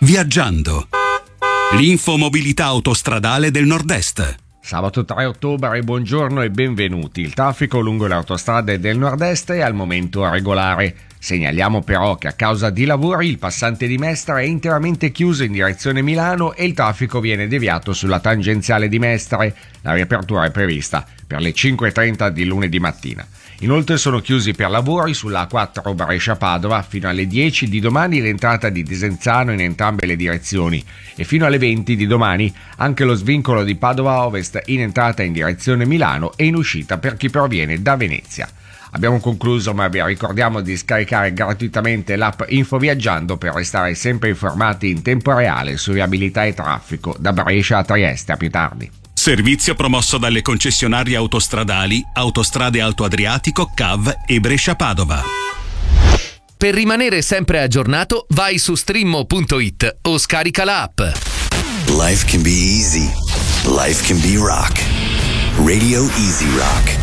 Viaggiando. L'infomobilità autostradale del Nord-Est. Sabato 3 ottobre, buongiorno e benvenuti. Il traffico lungo le autostrade del Nord-Est è al momento regolare. Segnaliamo però che a causa di lavori il passante di Mestre è interamente chiuso in direzione Milano e il traffico viene deviato sulla tangenziale di Mestre. La riapertura è prevista per le 5:30 di lunedì mattina. Inoltre sono chiusi per lavori sulla A4 Brescia-Padova fino alle 10 di domani l'entrata di Desenzano in entrambe le direzioni e fino alle 20 di domani anche lo svincolo di Padova Ovest in entrata in direzione Milano e in uscita per chi proviene da Venezia. Abbiamo concluso, ma vi ricordiamo di scaricare gratuitamente l'app Info Viaggiando per restare sempre informati in tempo reale su viabilità e traffico da Brescia a Trieste. A più tardi. Servizio promosso dalle concessionarie autostradali Autostrade Alto Adriatico, CAV e Brescia-Padova. Per rimanere sempre aggiornato, vai su streammo.it o scarica la app. Life can be easy. Life can be rock. Radio Easy Rock.